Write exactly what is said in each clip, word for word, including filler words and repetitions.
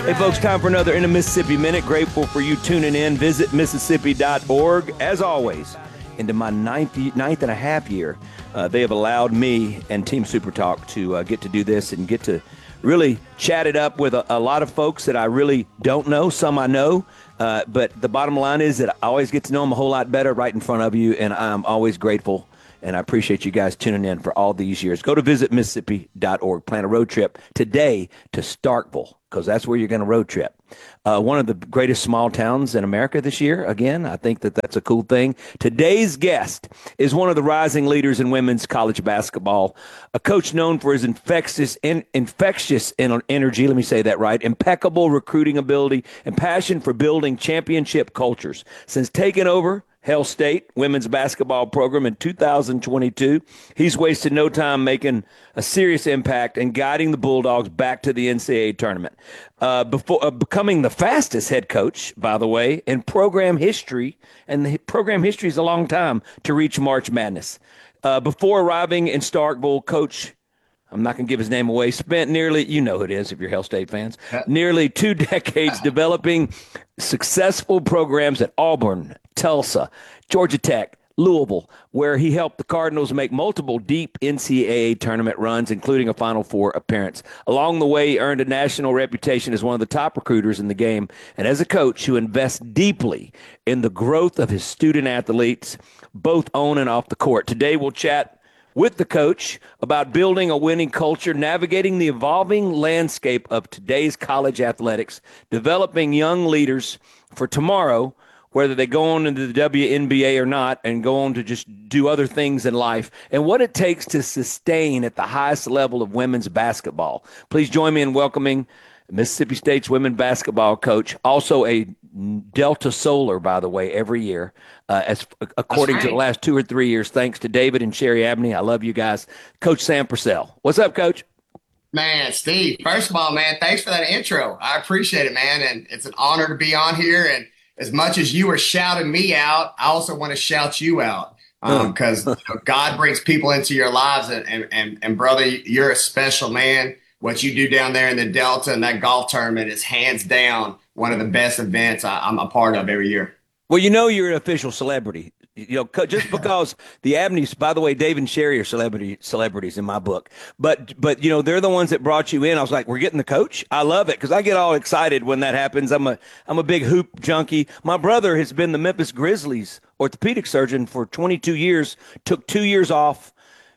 Hey, folks, time for another In the Mississippi Minute. Grateful for you tuning in. Visit Mississippi dot org. As always, into my ninth, ninth and a half year, uh, they have allowed me and Team Super Talk to uh, get to do this and get to really chat it up with a, a lot of folks that I really don't know. Some I know. Uh, but the bottom line is that I always get to know them a whole lot better right in front of you, and I'm always grateful. And I appreciate you guys tuning in for all these years. Go to visit Mississippi dot org. Plan a road trip today to Starkville, because that's where you're going to road trip. Uh, one of the greatest small towns in America this year. Again, I think that that's a cool thing. Today's guest is one of the rising leaders in women's college basketball, a coach known for his infectious, in, infectious energy, let me say that right, impeccable recruiting ability, and passion for building championship cultures. Since taking over Hell State women's basketball program in two thousand twenty-two. He's wasted no time making a serious impact and guiding the Bulldogs back to the N C double A tournament. Uh, before uh, becoming the fastest head coach, by the way, in program history, and the program history is a long time to reach March Madness. Uh, before arriving in Starkville, Coach, I'm not going to give his name away, spent nearly, you know who it is if you're Hell State fans, nearly two decades developing successful programs at Auburn, Tulsa, Georgia Tech, Louisville, where he helped the Cardinals make multiple deep N C double A tournament runs, including a Final Four appearance. Along the way, he earned a national reputation as one of the top recruiters in the game, and as a coach who invests deeply in the growth of his student athletes, both on and off the court. Today, we'll chat with the coach about building a winning culture, navigating the evolving landscape of today's college athletics, developing young leaders for tomorrow, whether they go on into the W N B A or not, and go on to just do other things in life, and what it takes to sustain at the highest level of women's basketball. Please join me in welcoming Mississippi State's women's basketball coach, also a Delta Solar, by the way, every year, uh, as according right. to the last two or three years, thanks to David and Sherry Abney. I love you guys. Coach Sam Purcell. What's up, Coach? Man, Steve, first of all, man, thanks for that intro. I appreciate it, man, and it's an honor to be on here. And as much as you were shouting me out, I also want to shout you out because um, you know, God brings people into your lives, and, and, and, and brother, you're a special man. What you do down there in the Delta and that golf tournament is hands down one of the best events I, I'm a part of every year. Well, you know you're an official celebrity. You know, just because the Abneys, by the way, Dave and Sherry are celebrity celebrities in my book. But, but you know, they're the ones that brought you in. I was like, we're getting the coach. I love it because I get all excited when that happens. I'm a I'm a big hoop junkie. My brother has been the Memphis Grizzlies orthopedic surgeon for twenty-two years, took two years off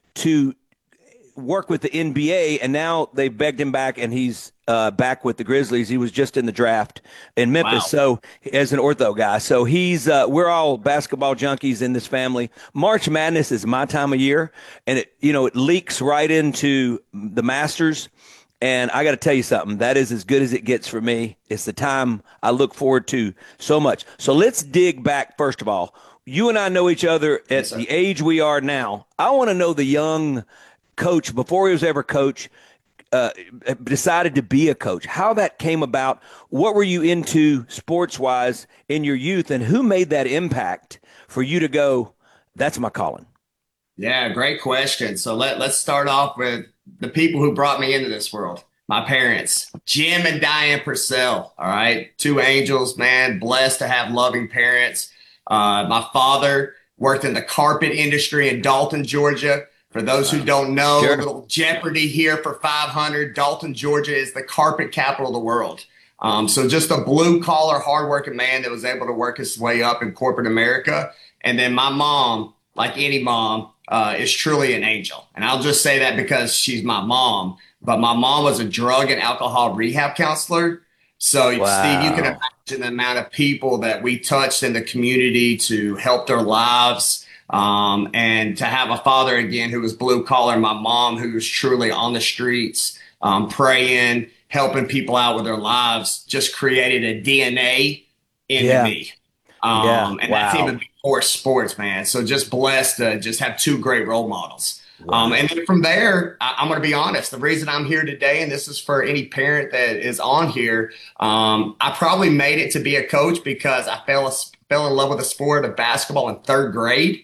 to work with the N B A, and now they begged him back, and he's uh, back with the Grizzlies. He was just in the draft in Memphis, wow. So as an ortho guy. So he's uh, we're all basketball junkies in this family. March Madness is my time of year, and it you know it leaks right into the Masters. And I got to tell you something, that is as good as it gets for me. It's the time I look forward to so much. So let's dig back first of all. You and I know each other at yes, the age we are now. I want to know the young coach before he was ever coach, uh, decided to be a coach, how that came about. What were you into sports wise in your youth, and who made that impact for you to go, that's my calling? Yeah, great question. So let, let's start off with the people who brought me into this world. My parents, Jim and Diane Purcell. All right. Two angels, man, blessed to have loving parents. Uh, my father worked in the carpet industry in Dalton, Georgia. For those who don't know, sure. A little Jeopardy here for five hundred. Dalton, Georgia is the carpet capital of the world. Um, so just a blue-collar, hardworking man that was able to work his way up in corporate America. And then my mom, like any mom, uh, is truly an angel. And I'll just say that because she's my mom. But my mom was a drug and alcohol rehab counselor. So, wow. Steve, you can imagine the amount of people that we touched in the community to help their lives. Um, and to have a father again who was blue collar, my mom who was truly on the streets, um, praying, helping people out with their lives, just created a D N A into yeah. me. Um, yeah. And wow. that's even before sports, man. So just blessed to just have two great role models. Wow. Um, and then from there, I, I'm going to be honest, the reason I'm here today, and this is for any parent that is on here, um, I probably made it to be a coach because I fell, fell in love with the sport of basketball in third grade.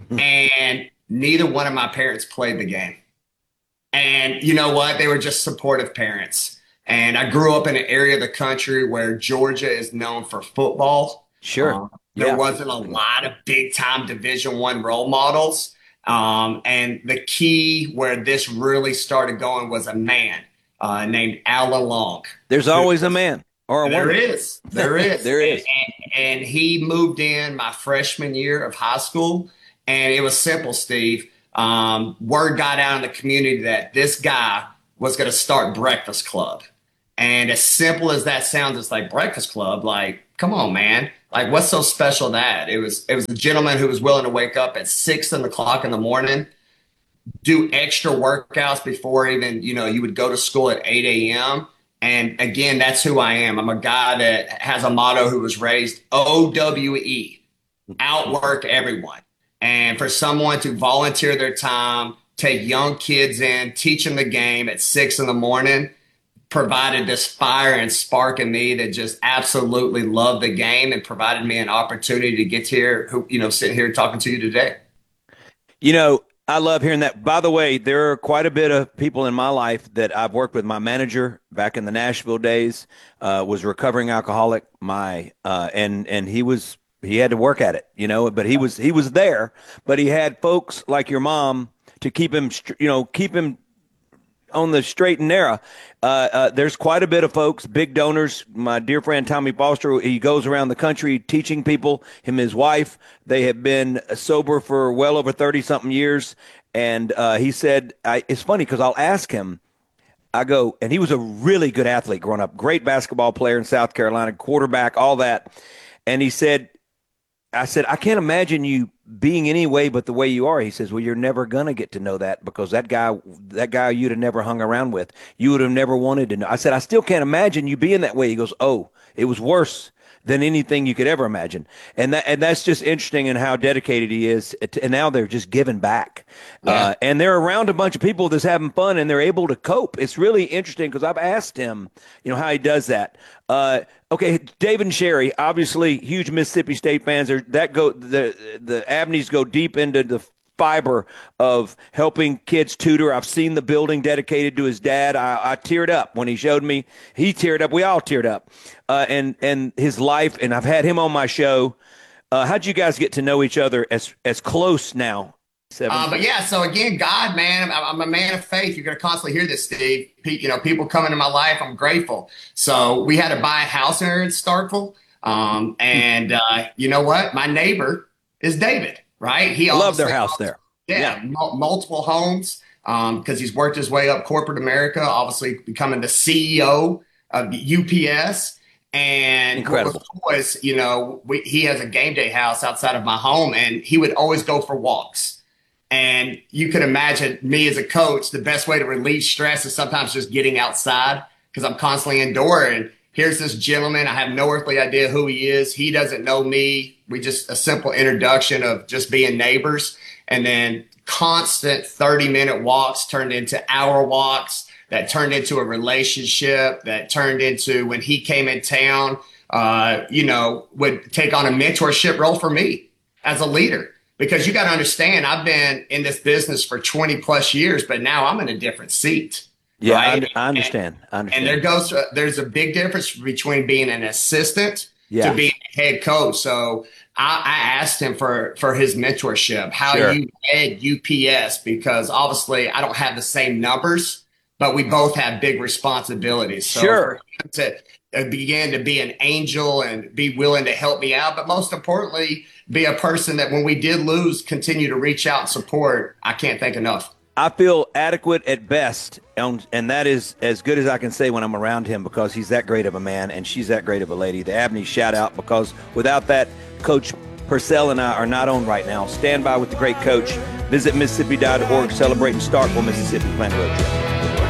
And neither one of my parents played the game. And you know what? They were just supportive parents. And I grew up in an area of the country where Georgia is known for football. Sure. Um, there Yeah. wasn't a lot of big time Division One role models. Um, and the key where this really started going was a man uh, named Alan Long. There's always a man or a There woman. is. There is. There is. And, and, and he moved in my freshman year of high school. And it was simple, Steve. Um, word got out in the community that this guy was going to start Breakfast Club. And as simple as that sounds, it's like Breakfast Club. Like, come on, man. Like, what's so special that it was? It was a gentleman who was willing to wake up at six o'clock in the morning, do extra workouts before even you know you would go to school at eight a m. And again, that's who I am. I'm a guy that has a motto who was raised O W E, outwork everyone. And for someone to volunteer their time, take young kids in, teach them the game at six in the morning, provided this fire and spark in me that just absolutely loved the game and provided me an opportunity to get here, who, you know, sitting here talking to you today. You know, I love hearing that. By the way, there are quite a bit of people in my life that I've worked with. My manager back in the Nashville days uh, was a recovering alcoholic. My uh, and and he was he had to work at it, you know. But he was he was there. But he had folks like your mom to keep him, you know, keep him on the straight and narrow. Uh, uh, there's quite a bit of folks, big donors. My dear friend Tommy Foster, he goes around the country teaching people. Him and his wife, they have been sober for well over thirty something years. And uh, he said, I, it's funny because I'll ask him, I go, and he was a really good athlete growing up, great basketball player in South Carolina, quarterback, all that. And he said, I said, I can't imagine you being any way but the way you are. He says, well, you're never going to get to know that because that guy, that guy you'd have never hung around with, you would have never wanted to know. I said, I still can't imagine you being that way. He goes, oh, it was worse than anything you could ever imagine. And that, and that's just interesting in how dedicated he is. And now they're just giving back. Yeah. Uh, and they're around a bunch of people that's having fun and they're able to cope. It's really interesting because I've asked him, you know, how he does that. Uh, okay. David and Sherry, obviously huge Mississippi State fans are that go, the, the Abneys go deep into the fiber of helping kids tutor. I've seen the building dedicated to his dad. I, I teared up when he showed me. He teared up. We all teared up. Uh, and and his life. And I've had him on my show. Uh, how'd you guys get to know each other as as close now? Uh, but yeah, so again, God, man, I'm, I'm a man of faith. You're going to constantly hear this, Steve. Pe- you know, people come into my life. I'm grateful. So we had to buy a house here in Starkville. Um, and uh, you know what? My neighbor is David. Right. He love their house owns, there. Yeah. yeah. M- multiple homes um, because he's worked his way up corporate America, obviously becoming the C E O of U P S. And incredible. Was, you know, we, he has a game day house outside of my home and he would always go for walks. And you can imagine me as a coach, the best way to relieve stress is sometimes just getting outside because I'm constantly indoor. And here's this gentleman. I have no earthly idea who he is. He doesn't know me. We just a simple introduction of just being neighbors and then constant thirty minute walks turned into hour walks that turned into a relationship that turned into when he came in town, uh, you know, would take on a mentorship role for me as a leader. Because you got to understand, I've been in this business for twenty plus years, but now I'm in a different seat. Yeah, right? I, I understand. I understand. And there goes, uh, there's a big difference between being an assistant yeah. to being a head coach. So I, I asked him for, for his mentorship, how sure. you led U P S, because obviously I don't have the same numbers, but we both have big responsibilities. So sure. to begin to be an angel and be willing to help me out, but most importantly, be a person that when we did lose, continue to reach out and support. I can't thank enough. I feel adequate at best, and, and that is as good as I can say when I'm around him because he's that great of a man and she's that great of a lady. The Abney shout out because without that, Coach Purcell and I are not on right now. Stand by with the great coach. Visit Mississippi dot org, celebrating Starkville, Mississippi. Plan road trip.